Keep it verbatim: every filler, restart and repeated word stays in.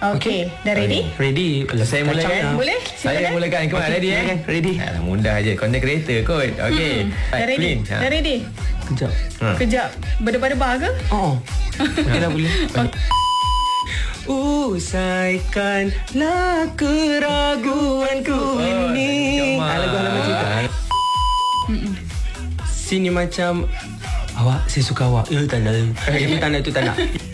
Okey, dah ready? Ready. Saya mulakan. Boleh? Saya mulakan. Kau Okay, ready eh? silakan. Ready. Alah, mudah je. Content creator kot. Okey. Hmm. Dah ready? Clean. Dah ready? Kejap. Ha. Kejap. Berdebar-debar ke? Oh. Okey dah boleh. Usaikanlah keraguanku ini. Oh, Lagu halaman cerita. Sini macam awak, saya suka awak. Ya, tak nak. Itu tak nak, itu tak nak.